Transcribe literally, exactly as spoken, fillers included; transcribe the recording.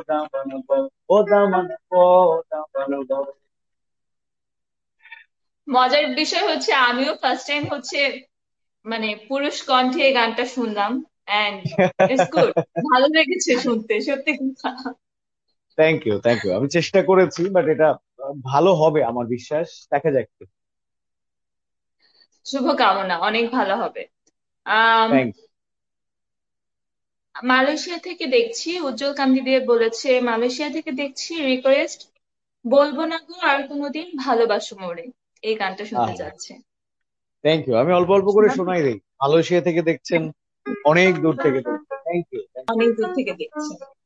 দামানো ও দামানো ও দামানো। মজার বিষয় হচ্ছে আমিও ফার্স্ট টাইম হচ্ছে মানে পুরুষ কণ্ঠে এই গানটা শুনলাম, এন্ড ইটস গুড, ভালো লেগেছে শুনতে সত্যি কথা। Thank you, thank you. আমি চেষ্টা করেছি, বাট এটা আহ, ভালো হবে আমার বিশ্বাস। দেখা যাক। শুভকামনা, অনেক ভালো হবে। আম থ্যাংক। মালয়েশিয়া থেকে দেখছি উজ্জ্বল কান্তি দিয়ে বলেছে, মালয়েশিয়া থেকে দেখছি রিকোয়েস্ট, বলবো না গো আর কোনোদিন ভালোবাসো মোরে, এই গানটা শুনতে আহ চাচ্ছে। Thank you. আমি অল্প অল্প করে শোনাবো? শোনাই দিই। মালয়েশিয়া থেকে দেখছেন, অনেক দূর থেকে দেখছেন। Thank you. অনেক দূর থেকে দেখছি।